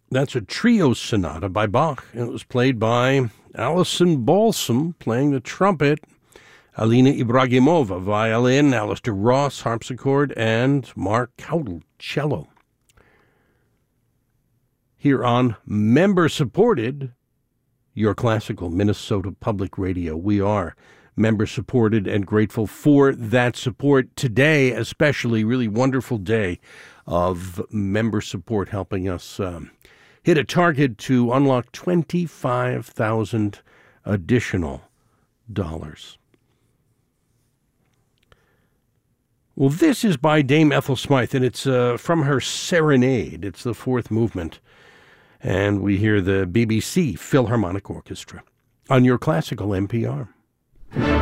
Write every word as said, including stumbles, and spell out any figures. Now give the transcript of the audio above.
That's a trio sonata by Bach. It was played by Alison Balsam playing the trumpet, Alina Ibragimova violin, Alistair Ross harpsichord, and Mark Cowdell cello. Here on member-supported, Your Classical Minnesota Public Radio. We are member-supported and grateful for that support. Today, especially, really wonderful day of member support helping us um, hit a target to unlock twenty-five thousand additional dollars. Well, this is by Dame Ethel Smythe, and it's uh, from her Serenade. It's the fourth movement. And we hear the B B C Philharmonic Orchestra on Your Classical N P R.